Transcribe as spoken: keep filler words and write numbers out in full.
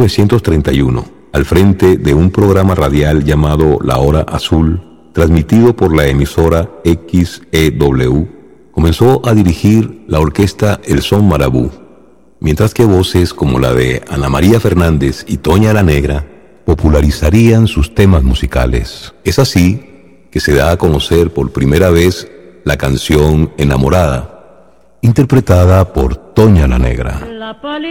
novecientos treinta y uno, al frente de un programa radial llamado La Hora Azul, transmitido por la emisora X E W, comenzó a dirigir la orquesta El Son Marabú, mientras que voces como la de Ana María Fernández y Toña la Negra popularizarían sus temas musicales. Es así que se da a conocer por primera vez la canción Enamorada, interpretada por Toña la Negra. La